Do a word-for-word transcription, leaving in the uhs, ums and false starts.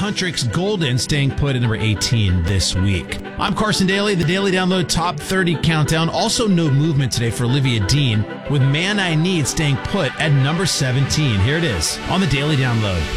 Huntrix Golden staying put at number eighteen this week. I'm Carson Daly, the Daily Download Top thirty Countdown. Also no movement today for Olivia Dean with Man I Need staying put at number seventeen. Here it is on the Daily Download.